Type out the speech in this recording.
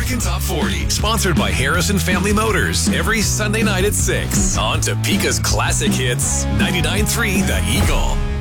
American Top 40, sponsored by Harrison Family Motors, every Sunday night at 6 on Topeka's Classic Hits, 99.3 The Eagle.